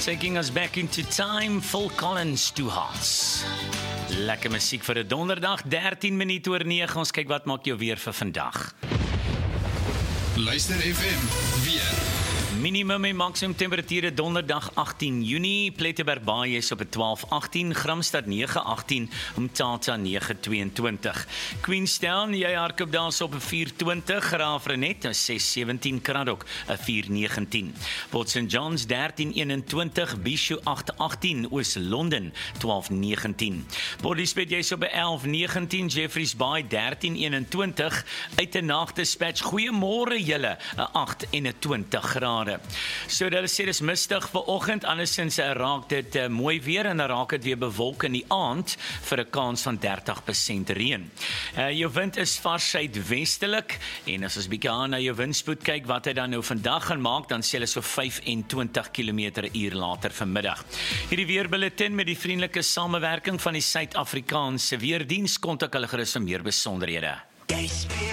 Taking us back into time, Phil Collins, Two Hearts. Lekker musiek vir 'n donderdag, 13 minute oor 9. Ons kyk wat maak jou weer vir vandag. Luister FM, weer. Minimum en maksimum temperature donderdag 18 Junie, Plettenberg Baai is op 'n 12-18, Gramstad 9-18, Umtata 9-22. Queenstown, jy hardloop daar op 'n 4-20, Graafrenet 6-17, Kraddock 'n 4-19. Port St John's 13-21, Bishu 8-18, Oos-London 12-19. Port Elizabeth jy's op 'n 11-19, Jeffreys Bay 13-21, Uitenag Dispatch, goeiemôre julle, 'n 8-20 grade. So hulle sê dis mistig vanoggend, andersins raak dit mooi weer en dan raak dit weer bewolk in die aand vir 'n kans van 30% reën. Jou wind is vars suidwestelik en as ons bietjie aan na jou windspoed kyk wat hy dan nou vandag gaan maak, dan sê hulle so 25 km/h later vanmiddag. Hierdie weerbulletin met die vriendelike samewerking van die Suid-Afrikaanse Weerdiens, kontak hulle gerus vir meer besonderhede.